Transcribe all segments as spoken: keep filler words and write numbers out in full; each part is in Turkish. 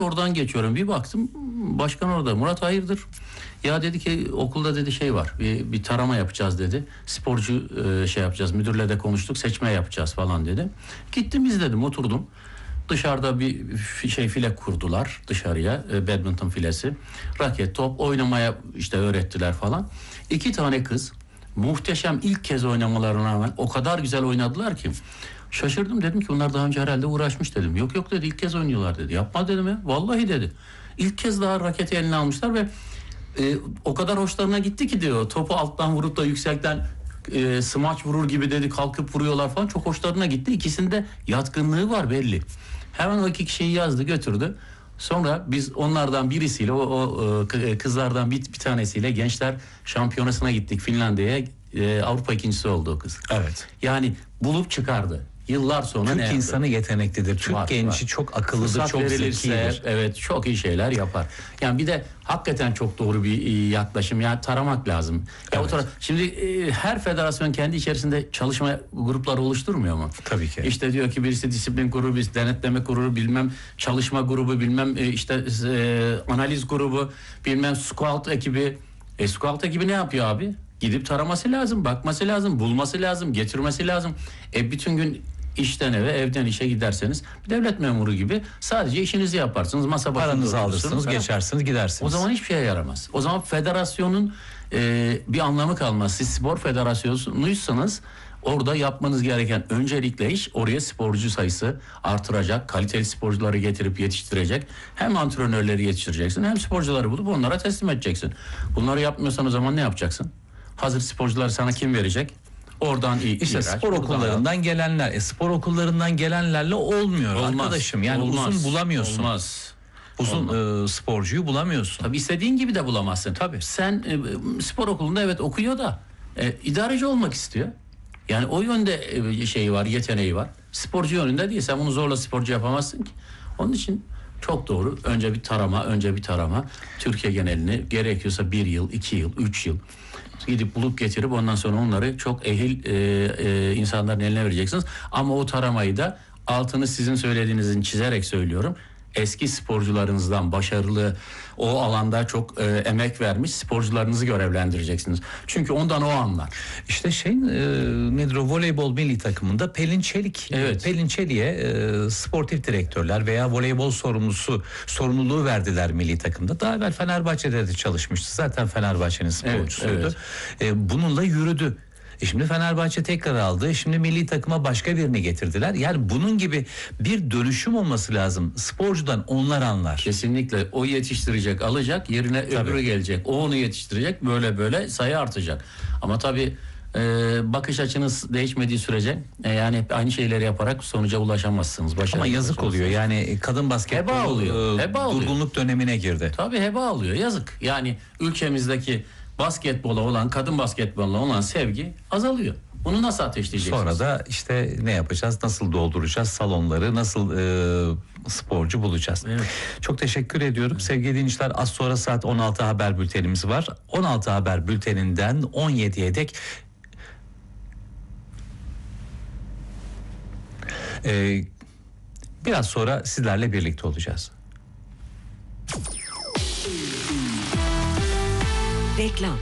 Oradan geçiyorum, bir baktım başkan orada. Murat hayırdır? Ya dedi ki okulda dedi şey var, bir, bir tarama yapacağız dedi. Sporcu e, şey yapacağız, müdürle de konuştuk, seçme yapacağız falan dedi. Gittim izledim, oturdum. Dışarıda bir şey file kurdular dışarıya, e, badminton filesi. Raket, top oynamaya işte öğrettiler falan. İki tane kız muhteşem, ilk kez oynamalarına rağmen o kadar güzel oynadılar ki. Şaşırdım, dedim ki bunlar daha önce herhalde uğraşmış dedim. Yok yok dedi, ilk kez oynuyorlar dedi. Yapma dedim ya, vallahi dedi. İlk kez daha raketi eline almışlar ve e, o kadar hoşlarına gitti ki diyor. Topu alttan vurup da yüksekten e, smaç vurur gibi dedi, kalkıp vuruyorlar falan. Çok hoşlarına gitti. İkisinde yatkınlığı var belli. Hemen o iki kişiyi yazdı, götürdü. Sonra biz onlardan birisiyle, o, o kızlardan bir, bir tanesiyle gençler şampiyonasına gittik Finlandiya'ya. E, Avrupa ikincisi oldu o kız. Evet. Yani bulup çıkardı. Yıllar sonra Türk ne insanı yaptı? yeteneklidir. Türk Var, genci var. çok akıllıdır, Fırsat çok verilirse, zekidir. evet, çok iyi şeyler yapar. Yani bir de hakikaten çok doğru bir yaklaşım. Yani taramak lazım. Ya Evet. o tara- Şimdi e, her federasyon kendi içerisinde çalışma grupları oluşturmuyor mu? Tabii ki. İşte diyor ki birisi disiplin grubu, birisi denetleme grubu, bilmem çalışma grubu, bilmem e, işte e, analiz grubu, bilmem scout ekibi. E scout ekibi ne yapıyor abi? Gidip taraması lazım, bakması lazım, bulması lazım, getirmesi lazım. E bütün gün işten eve, evden işe giderseniz devlet memuru gibi sadece işinizi yaparsınız. Masa başında Paranızı oturursunuz, alırsınız, falan. geçersiniz, gidersiniz. O zaman hiçbir şeye yaramaz. O zaman federasyonun e, bir anlamı kalmaz. Siz spor federasyonuysanız orada yapmanız gereken öncelikle iş oraya sporcu sayısı artıracak, kaliteli sporcuları getirip yetiştirecek. Hem antrenörleri yetiştireceksin, hem sporcuları bulup onlara teslim edeceksin. Bunları yapmıyorsan o zaman ne yapacaksın? Hazır sporcuları sana kim verecek? Oradan iyi. İşte iğraç, spor oradan okullarından al. gelenler, e, spor okullarından gelenlerle olmuyor olmaz, arkadaşım. Yani olmaz, uzun bulamıyorsun. Olmaz. Uzun e, sporcuyu bulamıyorsun. Tabii istediğin gibi de bulamazsın. Tabii. Sen e, spor okulunda evet okuyor da e, idareci olmak istiyor. Yani o yönde e, şeyi var, yeteneği var. Sporcu yönünde değil. Sen bunu zorla sporcu yapamazsın ki. Onun için çok doğru. Önce bir tarama, önce bir tarama. Türkiye genelini gerekiyorsa bir yıl, iki yıl, üç yıl gidip bulup getirip ondan sonra onları çok ehil e, e, insanların eline vereceksiniz. Ama o taramayı da altını sizin söylediğinizin çizerek söylüyorum. Eski sporcularınızdan başarılı, o alanda çok e, emek vermiş sporcularınızı görevlendireceksiniz. Çünkü ondan o anlar. İşte şey e, nedir o voleybol milli takımında Pelin Çelik. Evet. Pelin Çelik'e e, sportif direktörler veya voleybol sorumlusu sorumluluğu verdiler milli takımda. Daha evvel Fenerbahçe'de de çalışmıştı. Zaten Fenerbahçe'nin sporcusuydu. Evet, evet. E, bununla yürüdü. E şimdi Fenerbahçe tekrar aldı. Şimdi milli takıma başka birini getirdiler. Yani bunun gibi bir dönüşüm olması lazım. Sporcudan onlar anlar. Kesinlikle o yetiştirecek, alacak, yerine Tabii. öbürü gelecek. O onu yetiştirecek, böyle böyle sayı artacak. Ama tabii e, bakış açınız değişmediği sürece e, yani hep aynı şeyleri yaparak sonuca ulaşamazsınız. Ama yazık oluyor. Yani kadın basketbolu Heba oluyor, e, heba oluyor. durgunluk dönemine girdi. Tabii heba oluyor, yazık. Yani ülkemizdeki basketbola olan, kadın basketbola olan sevgi azalıyor. Bunu nasıl ateşleyeceksiniz? Sonra da işte ne yapacağız, nasıl dolduracağız salonları, nasıl e, sporcu bulacağız. Evet. Çok teşekkür ediyorum. Evet. Sevgili dinleyiciler, az sonra saat on altı haber bültenimiz var. on altı haber bülteninden on yediye dek e, biraz sonra sizlerle birlikte olacağız. Reklam.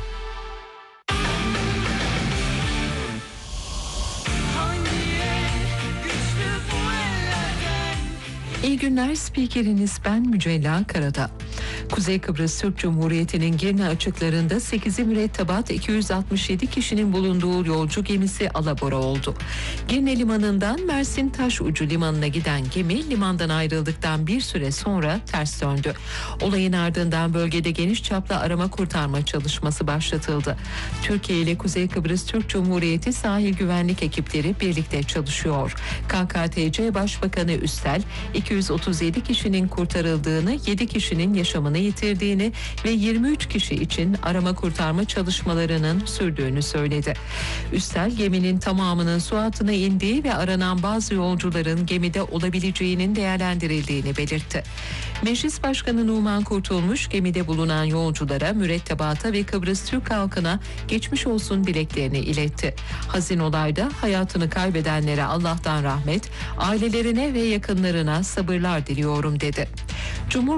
İyi günler, spikeriniz ben Mücella Karada. Kuzey Kıbrıs Türk Cumhuriyeti'nin Girne açıklarında sekizi mürettebat iki yüz altmış yedi kişinin bulunduğu yolcu gemisi alabora oldu. Girne limanından Mersin Taşucu limanına giden gemi limandan ayrıldıktan bir süre sonra ters döndü. Olayın ardından bölgede geniş çaplı arama kurtarma çalışması başlatıldı. Türkiye ile Kuzey Kıbrıs Türk Cumhuriyeti sahil güvenlik ekipleri birlikte çalışıyor. K K T C Başbakanı Üstel iki yüz otuz yedi kişinin kurtarıldığını, yedi kişinin yaşamını yaşamını yitirdiğini ve yirmi üç kişi için arama kurtarma çalışmalarının sürdüğünü söyledi. Üstel geminin tamamının su altına indiği ve aranan bazı yolcuların gemide olabileceğinin değerlendirildiğini belirtti. Meclis Başkanı Numan Kurtulmuş gemide bulunan yolculara, mürettebata ve Kıbrıs Türk halkına geçmiş olsun dileklerini iletti. Hazin olayda hayatını kaybedenlere Allah'tan rahmet, ailelerine ve yakınlarına sabırlar diliyorum dedi. Cumhurbaşkanı